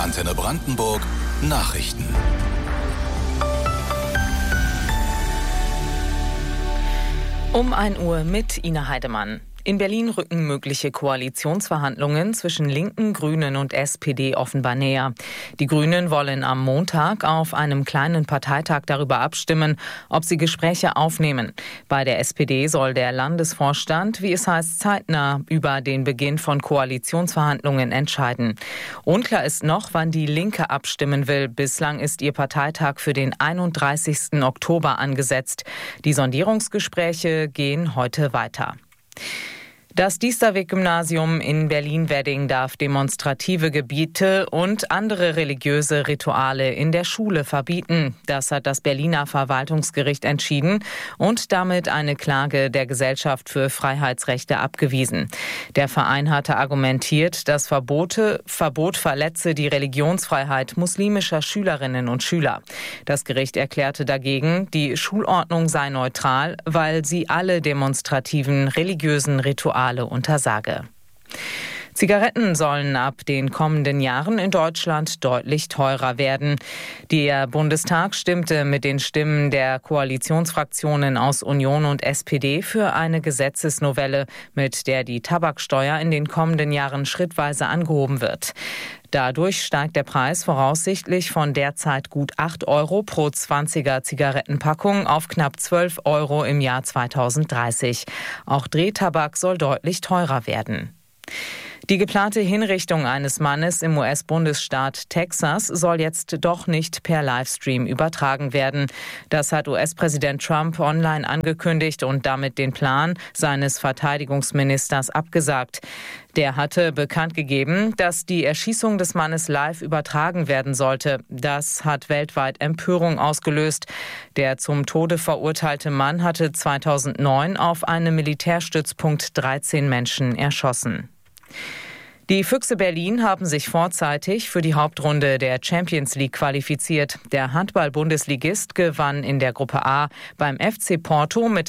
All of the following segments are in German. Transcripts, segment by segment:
Antenne Brandenburg Nachrichten. Um 1 Uhr mit Ina Heidemann. In Berlin rücken mögliche Koalitionsverhandlungen zwischen Linken, Grünen und SPD offenbar näher. Die Grünen wollen am Montag auf einem kleinen Parteitag darüber abstimmen, ob sie Gespräche aufnehmen. Bei der SPD soll der Landesvorstand, wie es heißt, zeitnah über den Beginn von Koalitionsverhandlungen entscheiden. Unklar ist noch, wann die Linke abstimmen will. Bislang ist ihr Parteitag für den 31. Oktober angesetzt. Die Sondierungsgespräche gehen heute weiter. Das Diesterweg-Gymnasium in Berlin-Wedding darf demonstrative Gebiete und andere religiöse Rituale in der Schule verbieten. Das hat das Berliner Verwaltungsgericht entschieden und damit eine Klage der Gesellschaft für Freiheitsrechte abgewiesen. Der Verein hatte argumentiert, das Verbot verletze die Religionsfreiheit muslimischer Schülerinnen und Schüler. Das Gericht erklärte dagegen, die Schulordnung sei neutral, weil sie alle demonstrativen religiösen Rituale untersage. Zigaretten sollen ab den kommenden Jahren in Deutschland deutlich teurer werden. Der Bundestag stimmte mit den Stimmen der Koalitionsfraktionen aus Union und SPD für eine Gesetzesnovelle, mit der die Tabaksteuer in den kommenden Jahren schrittweise angehoben wird. Dadurch steigt der Preis voraussichtlich von derzeit gut 8 Euro pro 20er Zigarettenpackung auf knapp 12 Euro im Jahr 2030. Auch Drehtabak soll deutlich teurer werden. Die geplante Hinrichtung eines Mannes im US-Bundesstaat Texas soll jetzt doch nicht per Livestream übertragen werden. Das hat US-Präsident Trump online angekündigt und damit den Plan seines Verteidigungsministers abgesagt. Der hatte bekannt gegeben, dass die Erschießung des Mannes live übertragen werden sollte. Das hat weltweit Empörung ausgelöst. Der zum Tode verurteilte Mann hatte 2009 auf einem Militärstützpunkt 13 Menschen erschossen. Die Füchse Berlin haben sich vorzeitig für die Hauptrunde der Champions League qualifiziert. Der Handball-Bundesligist gewann in der Gruppe A beim FC Porto mit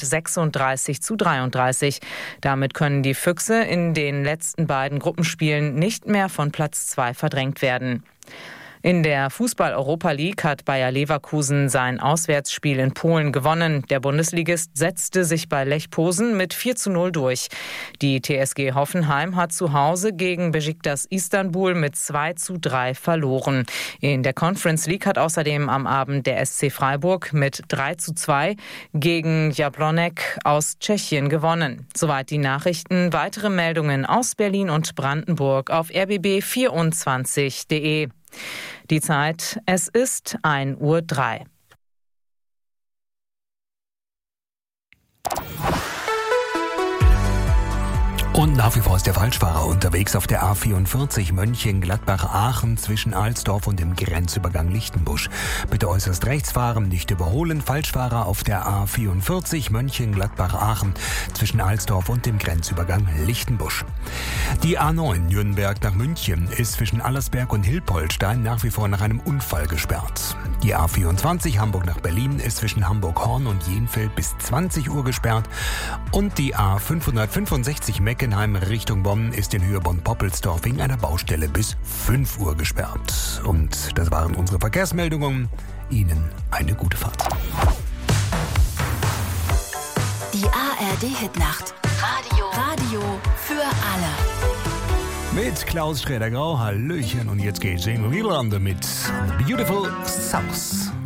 36:33. Damit können die Füchse in den letzten beiden Gruppenspielen nicht mehr von Platz 2 verdrängt werden. In der Fußball-Europa League hat Bayer Leverkusen sein Auswärtsspiel in Polen gewonnen. Der Bundesligist setzte sich bei Lech Posen mit 4:0 durch. Die TSG Hoffenheim hat zu Hause gegen Beşiktaş Istanbul mit 2:3 verloren. In der Conference League hat außerdem am Abend der SC Freiburg mit 3:2 gegen Jablonek aus Tschechien gewonnen. Soweit die Nachrichten. Weitere Meldungen aus Berlin und Brandenburg auf rbb24.de. Die Zeit, es ist 1:03 Uhr. Und nach wie vor ist der Falschfahrer unterwegs auf der A44 Mönchengladbach-Aachen zwischen Alsdorf und dem Grenzübergang Lichtenbusch. Bitte äußerst rechts fahren, nicht überholen. Falschfahrer auf der A44 Mönchengladbach-Aachen zwischen Alsdorf und dem Grenzübergang Lichtenbusch. Die A9 Nürnberg nach München ist zwischen Allersberg und Hilpoltstein nach wie vor nach einem Unfall gesperrt. Die A24 Hamburg nach Berlin ist zwischen Hamburg-Horn und Jenfeld bis 20 Uhr gesperrt. Und die A565 Meckenheim Richtung Bonn ist in Höhe Bonn-Poppelsdorf wegen einer Baustelle bis 5 Uhr gesperrt. Und das waren unsere Verkehrsmeldungen. Ihnen eine gute Fahrt. Die ARD-Hitnacht. Radio für alle. Mit Klaus Schrader-Grau, Hallöchen. Und jetzt geht's in Irland mit Beautiful South.